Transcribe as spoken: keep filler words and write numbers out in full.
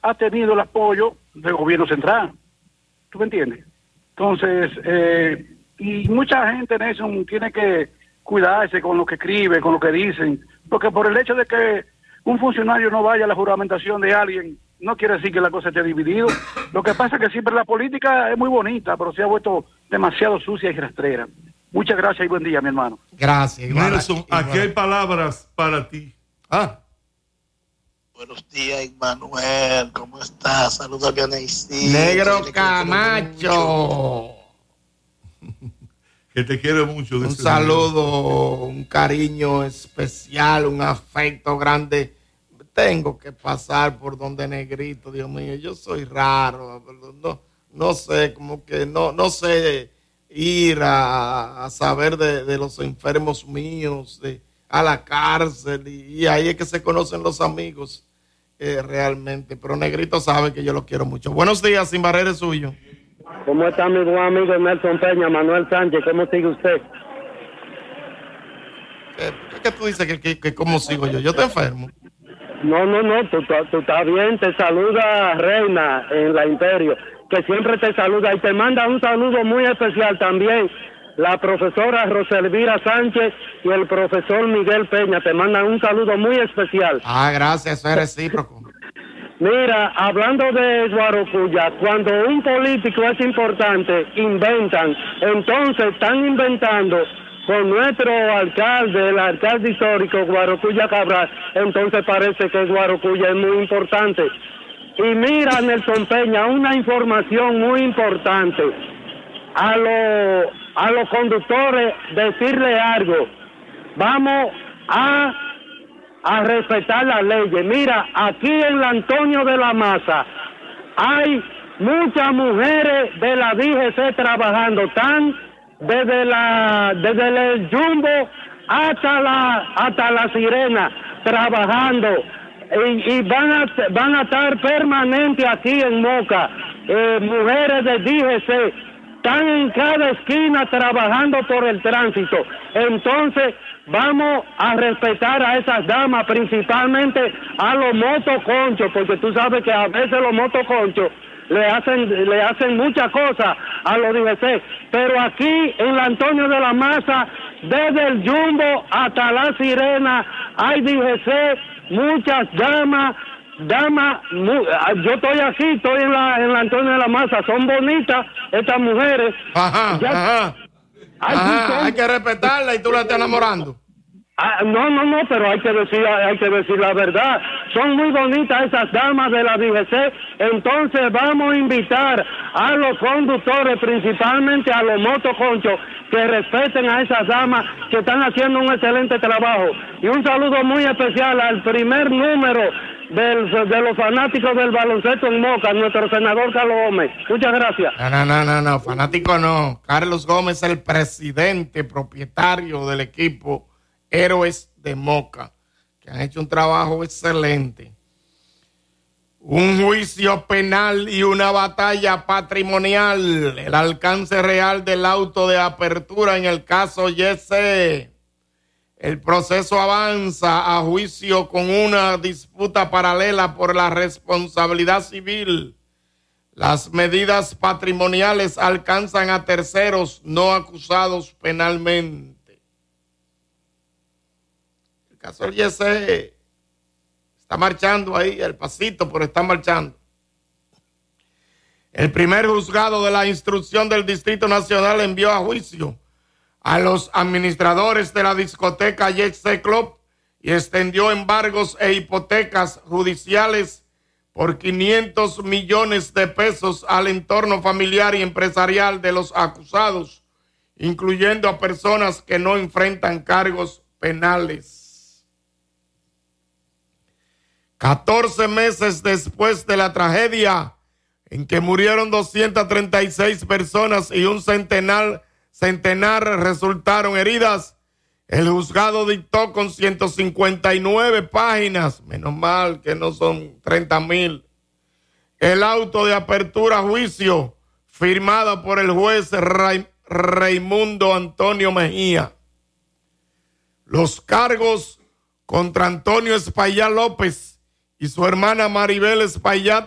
ha tenido el apoyo del gobierno central. ¿Tú me entiendes? Entonces, eh, y mucha gente, Nelson, tiene que cuidarse con lo que escribe, con lo que dicen, porque por el hecho de que un funcionario no vaya a la juramentación de alguien, no quiere decir que la cosa esté dividida. Lo que pasa es que siempre la política es muy bonita, pero se ha vuelto demasiado sucia y rastrera. Muchas gracias y buen día, mi hermano. Gracias. Nelson, aquí hay palabras para ti. Ah. Buenos días, Immanuel. ¿Cómo estás? Saludos a Vianeysi. Negro Camacho. Que te quiero mucho. Un saludo, un cariño especial, un afecto grande. Tengo que pasar por donde Negrito, Dios mío. Yo soy raro. No, no sé, como que no, no sé ir a, a saber de, de los enfermos míos, de, a la cárcel. Y, y ahí es que se conocen los amigos. Eh, realmente, pero Negrito sabe que yo lo quiero mucho. Buenos días, Sin Barrera es suyo. ¿Cómo está mi buen amigo Nelson Peña, Manuel Sánchez? ¿Cómo sigue usted? ¿Qué, qué tú dices que, que, que cómo sigo yo? Yo te enfermo. No, no, no, tú, tú, tú estás bien. Te saluda Reina en la Imperio, que siempre te saluda y te manda un saludo muy especial también. La profesora Roselvira Sánchez y el profesor Miguel Peña te mandan un saludo muy especial. Ah, gracias, eso es recíproco. Mira, hablando de Guarocuya, cuando un político es importante, inventan. Entonces están inventando con nuestro alcalde, el alcalde histórico Guarocuya Cabral. Entonces parece que Guarocuya es muy importante. Y mira, Nelson Peña, una información muy importante. A los a los conductores decirle algo. Vamos a a respetar las leyes. Mira, aquí en la Antonio de la Maza hay muchas mujeres de la D G C trabajando, están desde la desde el Jumbo hasta la hasta la Sirena trabajando y, y van a van a estar permanente aquí en Moca. Eh, mujeres de D G C están en cada esquina trabajando por el tránsito. Entonces vamos a respetar a esas damas, principalmente a los motoconchos, porque tú sabes que a veces los motoconchos le hacen le hacen muchas cosas a los D G C, pero aquí en la Antonio de la Maza, desde el Jumbo hasta la Sirena, hay D G C, muchas damas, damas, mu- yo estoy aquí, estoy en la, en la Antonio de la Maza, son bonitas estas mujeres. Ajá, Ya, ajá. Ay, Ajá, son- hay que respetarla y tú la estás enamorando. Ah, no, no, no, pero hay que decir, hay que decir la verdad. Son muy bonitas esas damas de la D G C. Entonces vamos a invitar a los conductores, principalmente a los motoconchos, que respeten a esas damas que están haciendo un excelente trabajo. Y un saludo muy especial al primer número del, de los fanáticos del baloncesto en Moca, nuestro senador Carlos Gómez. Muchas gracias. No, no, no, no, no, fanático no. Carlos Gómez es el presidente, propietario del equipo Héroes de Moca, que han hecho un trabajo excelente. Un juicio penal y una batalla patrimonial. El alcance real del auto de apertura en el caso Yese. El proceso avanza a juicio con una disputa paralela por la responsabilidad civil. Las medidas patrimoniales alcanzan a terceros no acusados penalmente. El caso del Yese está marchando ahí, el pasito, pero está marchando. El primer juzgado de la instrucción del Distrito Nacional envió a juicio a los administradores de la discoteca Yese Club y extendió embargos e hipotecas judiciales por quinientos millones de pesos al entorno familiar y empresarial de los acusados, incluyendo a personas que no enfrentan cargos penales. catorce meses después de la tragedia en que murieron doscientas treinta y seis personas y un centenar, centenar resultaron heridas, el juzgado dictó con ciento cincuenta y nueve páginas, menos mal que no son treinta mil, el auto de apertura a juicio firmado por el juez Ray, Raimundo Antonio Mejía. Los cargos contra Antonio Espaillat López y su hermana Maribel Espaillat